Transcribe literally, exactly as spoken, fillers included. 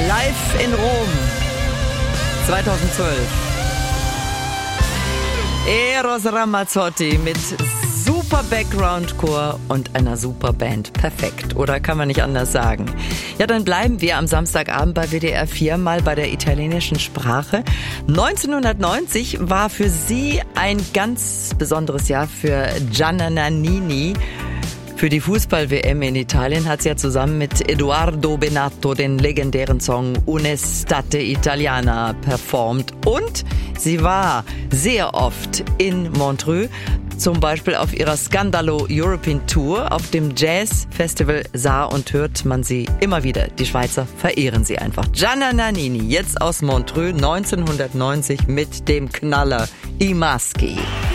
Live in Rom zweitausendzwölf. Eros Ramazzotti mit super Background-Chor und einer super Band. Perfekt, oder kann man nicht anders sagen. Ja, dann bleiben wir am Samstagabend bei W D R vier mal bei der italienischen Sprache. neunzehnhundertneunzig war für sie ein ganz besonderes Jahr für Gianna Nannini. Für die Fußball-W M in Italien hat sie ja zusammen mit Edoardo Bennato den legendären Song Un'estate italiana performt. Und sie war sehr oft in Montreux, zum Beispiel auf ihrer Scandalo European Tour. Auf dem Jazz-Festival sah und hört man sie immer wieder. Die Schweizer verehren sie einfach. Gianna Nannini, jetzt aus Montreux neunzehnhundertneunzig mit dem Knaller I Maschi.